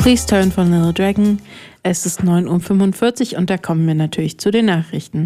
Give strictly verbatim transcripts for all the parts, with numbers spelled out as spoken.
Please Turn von Little Dragon. Es ist neun Uhr fünfundvierzig und da kommen wir natürlich zu den Nachrichten.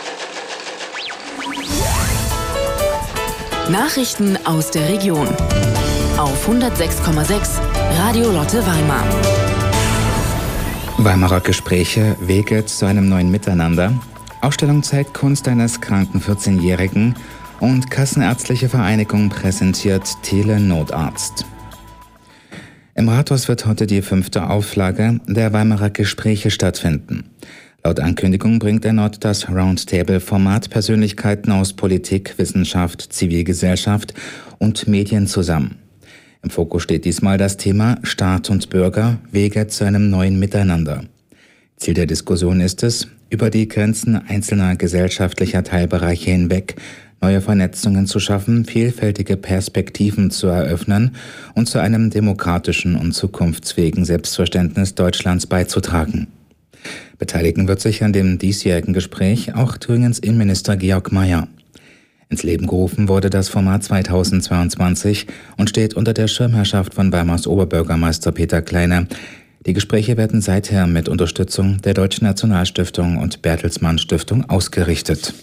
Nachrichten aus der Region auf hundertsechs Komma sechs Radio Lotte Weimar. Weimarer Gespräche, Wege zu einem neuen Miteinander. Ausstellung zeigt Kunst eines kranken vierzehnjährigen und Kassenärztliche Vereinigung präsentiert Tele-Notarzt. Im Rathaus wird heute die fünfte Auflage der Weimarer Gespräche stattfinden. Laut Ankündigung bringt erneut das Roundtable-Format Persönlichkeiten aus Politik, Wissenschaft, Zivilgesellschaft und Medien zusammen. Im Fokus steht diesmal das Thema Staat und Bürger, Wege zu einem neuen Miteinander. Ziel der Diskussion ist es, über die Grenzen einzelner gesellschaftlicher Teilbereiche hinweg neue Vernetzungen zu schaffen, vielfältige Perspektiven zu eröffnen und zu einem demokratischen und zukunftsfähigen Selbstverständnis Deutschlands beizutragen. Beteiligen wird sich an dem diesjährigen Gespräch auch Thüringens Innenminister Georg Mayer. Ins Leben gerufen wurde das Format zweitausendzweiundzwanzig und steht unter der Schirmherrschaft von Weimars Oberbürgermeister Peter Kleine. Die Gespräche werden seither mit Unterstützung der Deutschen Nationalstiftung und Bertelsmann Stiftung ausgerichtet.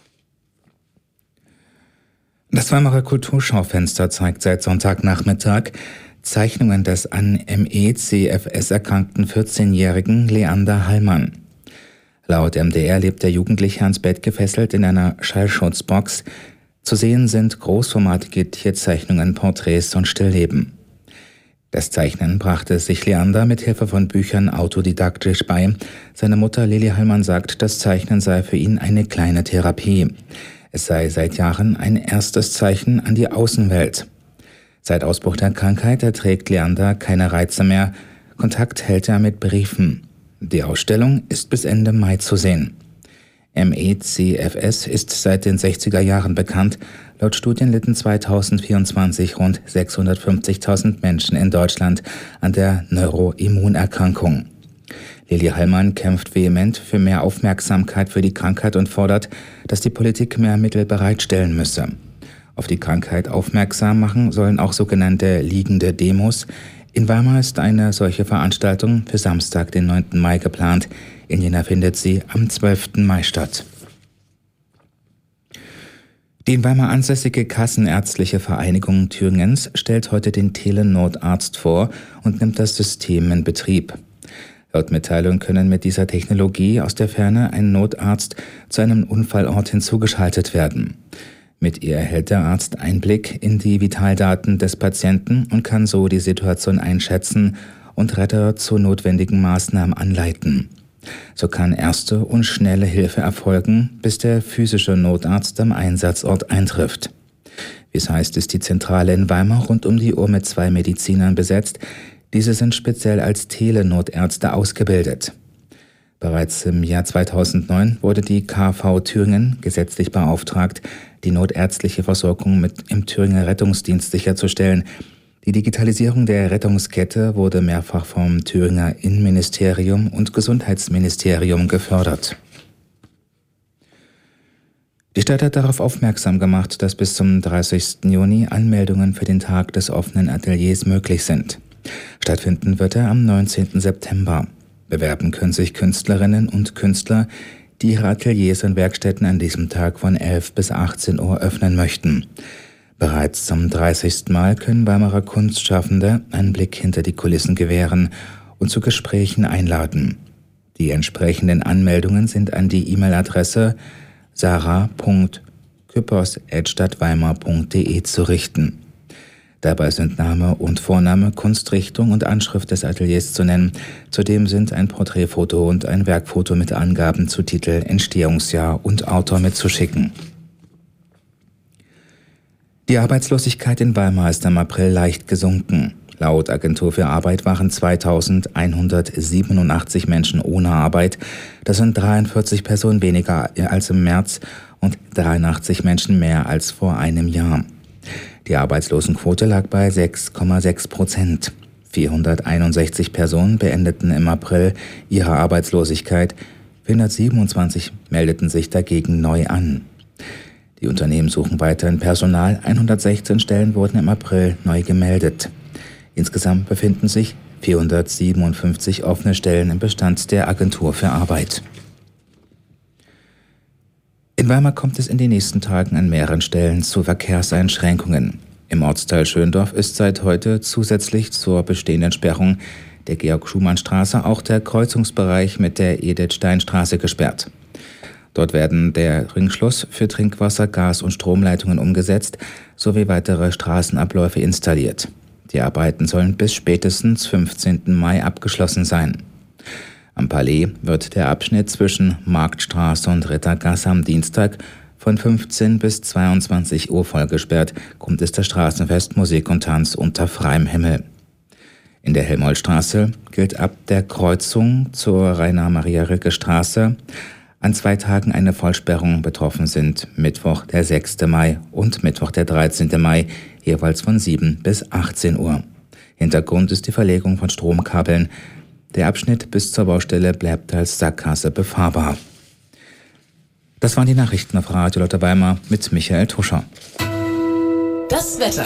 Das Weimarer Kulturschaufenster zeigt seit Sonntagnachmittag Zeichnungen des an M E C F S erkrankten vierzehnjährigen Leander Hallmann. Laut M D R lebt der Jugendliche ans Bett gefesselt in einer Schallschutzbox. Zu sehen sind großformatige Tierzeichnungen, Porträts und Stillleben. Das Zeichnen brachte sich Leander mit Hilfe von Büchern autodidaktisch bei. Seine Mutter Lili Hallmann sagt, das Zeichnen sei für ihn eine kleine Therapie. Es sei seit Jahren ein erstes Zeichen an die Außenwelt. Seit Ausbruch der Krankheit erträgt Leander keine Reize mehr. Kontakt hält er mit Briefen. Die Ausstellung ist bis Ende Mai zu sehen. M E C F S ist seit den sechziger Jahren bekannt. Laut Studien litten zweitausendvierundzwanzig rund sechshundertfünfzigtausend Menschen in Deutschland an der Neuroimmunerkrankung. Lili Hallmann kämpft vehement für mehr Aufmerksamkeit für die Krankheit und fordert, dass die Politik mehr Mittel bereitstellen müsse. Auf die Krankheit aufmerksam machen sollen auch sogenannte liegende Demos. In Weimar ist eine solche Veranstaltung für Samstag, den neunten Mai geplant. In Jena findet sie am zwölften Mai statt. Die in Weimar ansässige Kassenärztliche Vereinigung Thüringens stellt heute den Tele-Notarzt vor und nimmt das System in Betrieb. Laut Mitteilung können mit dieser Technologie aus der Ferne ein Notarzt zu einem Unfallort hinzugeschaltet werden. Mit ihr erhält der Arzt Einblick in die Vitaldaten des Patienten und kann so die Situation einschätzen und Retter zu notwendigen Maßnahmen anleiten. So kann erste und schnelle Hilfe erfolgen, bis der physische Notarzt am Einsatzort eintrifft. Wie es heißt, ist die Zentrale in Weimar rund um die Uhr mit zwei Medizinern besetzt. Diese sind speziell als Telenotärzte ausgebildet. Bereits im Jahr zweitausendneun wurde die K V Thüringen gesetzlich beauftragt, die notärztliche Versorgung mit im Thüringer Rettungsdienst sicherzustellen. Die Digitalisierung der Rettungskette wurde mehrfach vom Thüringer Innenministerium und Gesundheitsministerium gefördert. Die Stadt hat darauf aufmerksam gemacht, dass bis zum dreißigsten Juni Anmeldungen für den Tag des offenen Ateliers möglich sind. Stattfinden wird er am neunzehnten September. Bewerben können sich Künstlerinnen und Künstler, die ihre Ateliers und Werkstätten an diesem Tag von elf bis achtzehn Uhr öffnen möchten. Bereits zum dreißigsten Mal können Weimarer Kunstschaffende einen Blick hinter die Kulissen gewähren und zu Gesprächen einladen. Die entsprechenden Anmeldungen sind an die E-Mail-Adresse sarah punkt küppers at stadtweimar punkt de zu richten. Dabei sind Name und Vorname, Kunstrichtung und Anschrift des Ateliers zu nennen. Zudem sind ein Porträtfoto und ein Werkfoto mit Angaben zu Titel, Entstehungsjahr und Autor mitzuschicken. Die Arbeitslosigkeit in Weimar ist im April leicht gesunken. Laut Agentur für Arbeit waren zweitausendeinhundertsiebenundachtzig Menschen ohne Arbeit. Das sind dreiundvierzig Personen weniger als im März und dreiundachtzig Menschen mehr als vor einem Jahr. Die Arbeitslosenquote lag bei sechs Komma sechs Prozent. vierhunderteinundsechzig Personen beendeten im April ihre Arbeitslosigkeit. vierhundertsiebenundzwanzig meldeten sich dagegen neu an. Die Unternehmen suchen weiterhin Personal. hundertsechzehn Stellen wurden im April neu gemeldet. Insgesamt befinden sich vierhundertsiebenundfünfzig offene Stellen im Bestand der Agentur für Arbeit. In Weimar kommt es in den nächsten Tagen an mehreren Stellen zu Verkehrseinschränkungen. Im Ortsteil Schöndorf ist seit heute zusätzlich zur bestehenden Sperrung der Georg-Schumann-Straße auch der Kreuzungsbereich mit der Edith-Stein-Straße gesperrt. Dort werden der Ringschluss für Trinkwasser, Gas- und Stromleitungen umgesetzt sowie weitere Straßenabläufe installiert. Die Arbeiten sollen bis spätestens fünfzehnten Mai abgeschlossen sein. Am Palais wird der Abschnitt zwischen Marktstraße und Rittergasse am Dienstag von fünfzehn bis zweiundzwanzig Uhr vollgesperrt, kommt es der Straßenfest Musik und Tanz unter freiem Himmel. In der Helmholtzstraße gilt ab der Kreuzung zur Rainer-Maria-Rilke-Straße an zwei Tagen eine Vollsperrung. Betroffen sind Mittwoch der sechste Mai und Mittwoch der dreizehnte Mai, jeweils von sieben bis achtzehn Uhr. Hintergrund ist die Verlegung von Stromkabeln. Der Abschnitt bis zur Baustelle bleibt als Sackgasse befahrbar. Das waren die Nachrichten auf Radio Lotte Weimar mit Michael Tuscher. Das Wetter.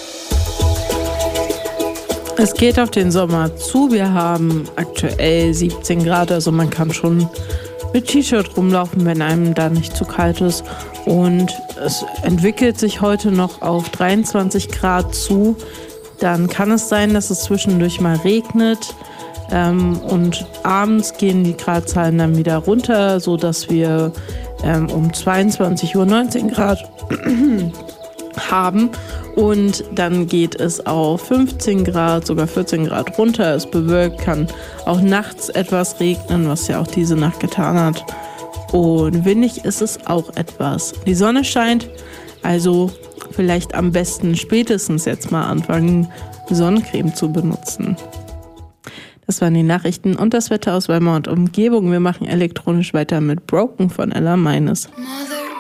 Es geht auf den Sommer zu. Wir haben aktuell siebzehn Grad, also man kann schon mit T-Shirt rumlaufen, wenn einem da nicht zu kalt ist. Und es entwickelt sich heute noch auf dreiundzwanzig Grad zu. Dann kann es sein, dass es zwischendurch mal regnet. Ähm, und abends gehen die Gradzahlen dann wieder runter, sodass wir ähm, um zweiundzwanzig Uhr neunzehn Grad haben. Und dann geht es auf fünfzehn Grad, sogar vierzehn Grad runter. Es bewölkt, kann auch nachts etwas regnen, was ja auch diese Nacht getan hat. Und windig ist es auch etwas. Die Sonne scheint, also vielleicht am besten spätestens jetzt mal anfangen, Sonnencreme zu benutzen. Das waren die Nachrichten und das Wetter aus Weimar und Umgebung. Wir machen elektronisch weiter mit Broken von Ella Meines. Mother.